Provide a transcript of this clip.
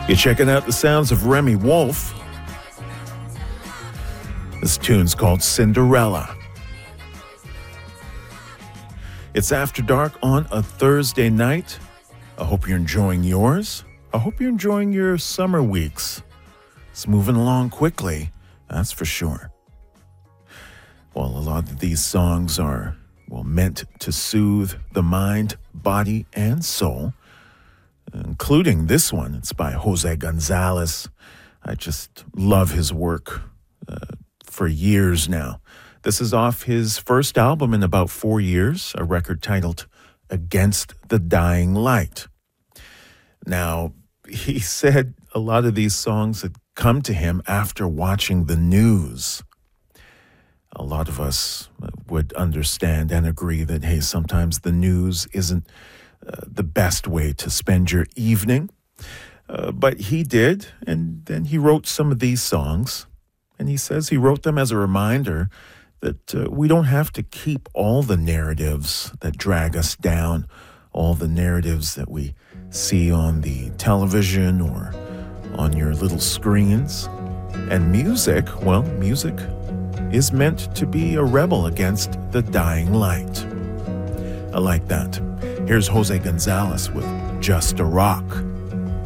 You're checking out the sounds of Remy Wolf. This tune's called Cinderella. It's After Dark on a Thursday night. I hope you're enjoying yours. I hope you're enjoying your summer weeks. It's moving along quickly, that's for sure. Well, a lot of these songs are, meant to soothe the mind, body, and soul, including this one. It's by Jose Gonzalez. I just love his work for years now. This is off his first album in about 4 years, a record titled Against the Dying Light. Now, he said a lot of these songs had come to him after watching the news. A lot of us would understand and agree that, hey, sometimes the news isn't the best way to spend your evening. But he did, and then he wrote some of these songs. And he says he wrote them as a reminder that we don't have to keep all the narratives that drag us down, all the narratives that we see on the television or on your little screens. And music is meant to be a rebel against the dying light. I like that. Here's Jose Gonzalez with Just a Rock.